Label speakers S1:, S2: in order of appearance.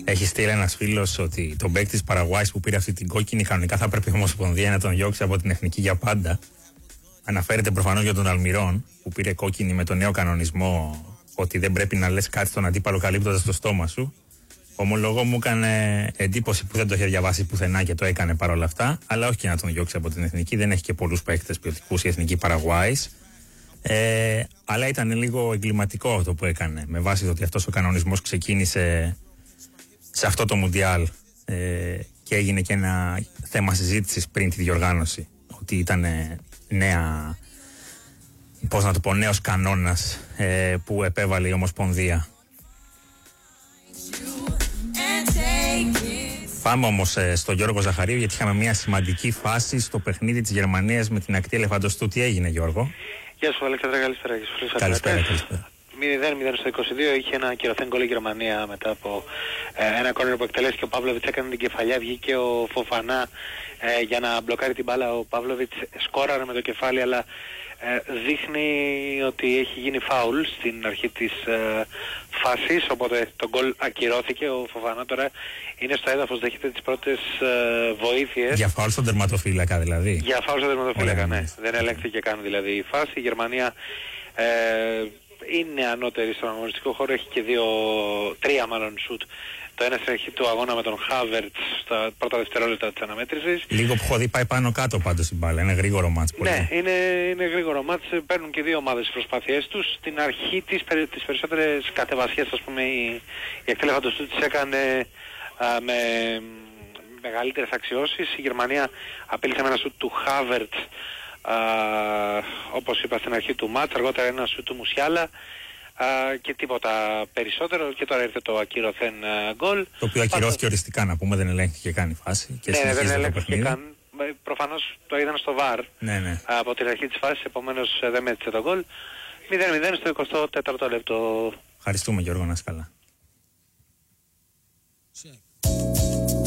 S1: Έχει στείλει ένας φίλος ότι τον παίκτη της Παραγουάης που πήρε αυτή την κόκκινη κανονικά θα πρέπει η Ομοσπονδία να τον διώξει από την εθνική για πάντα. Αναφέρεται προφανώς για τον Αλμυρών που πήρε κόκκινη με τον νέο κανονισμό ότι δεν πρέπει να λες κάτι στον αντίπαλο καλύπτοντας το στόμα σου. Ομολογώ μου έκανε εντύπωση που δεν το είχε διαβάσει πουθενά και το έκανε παρόλα αυτά. Αλλά όχι και να τον διώξει από την εθνική. Δεν έχει και πολλούς παίκτες ποιοτικούς η εθνική Παραγουάης. Αλλά ήταν λίγο εγκληματικό αυτό που έκανε. Με βάση το ότι αυτός ο κανονισμός ξεκίνησε σε αυτό το Μουντιάλ και έγινε και ένα θέμα συζήτησης πριν τη διοργάνωση. Ότι ήταν νέα, πώς να το πω, νέος κανόνας που επέβαλε η Ομοσπονδία. Πάμε όμως στον Γιώργο Ζαχαρίου, γιατί είχαμε μια σημαντική φάση στο παιχνίδι της Γερμανίας με την ακτή Ελεφαντοστού. Τι έγινε, Γιώργο?
S2: Γεια σου Αλέξανδρα, καλησπέρα.
S1: Καλησπέρα.
S2: 0-0 στο 22, είχε ένα ακυρωθέν γκολ η Γερμανία μετά από ένα κόρνερ που εκτελέστηκε ο Παύλοβιτς, έκανε την κεφαλιά, βγήκε ο Φοφανά για να μπλοκάρει την μπάλα. Ο Παύλοβιτς σκόραρε με το κεφάλι, αλλά δείχνει ότι έχει γίνει φάουλ στην αρχή της φάσης, οπότε το γκολ ακυρώθηκε. Ο Φοφανά τώρα είναι στο έδαφος, δέχεται τις πρώτες βοήθειες.
S1: Για φάουλ στον τερματοφύλακα δηλαδή.
S2: Για φάουλ στον τερματοφύλακα, ναι. Δεν ελέγχθηκε καν δηλαδή η φάση. Η Γερμανία είναι ανώτερη στον αγωνιστικό χώρο, έχει και τρία σουτ. Το ένα στην αρχή του αγώνα με τον Χάβερτς στα πρώτα δευτερόλεπτα της αναμέτρησης.
S1: Λίγο που έχω δει πάει πάνω κάτω πάντως η μπάλα, είναι γρήγορο μάτς πολύ.
S2: Ναι, είναι γρήγορο μάτς, παίρνουν και δύο ομάδες τις προσπάθειές τους. Στην αρχή τις περισσότερες κατεβασιές, ας πούμε, η ακτή Ελεφαντοστού τις έκανε με μεγαλύτερες αξιώσεις. Η Γερμανία απείλησε με ένα σουτ του Χάβερτς, όπως είπα στην αρχή του μάτς, αργότερα ένα σουτ του Μουσιάλα και τίποτα περισσότερο, και τώρα ήρθε το ακυρωθέν γκολ.
S1: Το οποίο ακυρώθηκε οριστικά, να πούμε, δεν ελέγχθηκε καν η φάση. Και
S2: ναι, δεν ελέγχθηκε καν. Προφανώς το είδαν στο VAR από την αρχή της φάσης, επομένως δεν μέτρησε το γκολ. 0-0 στο 24ο λεπτό.
S1: Ευχαριστούμε, Γιώργο, να είσαι καλά.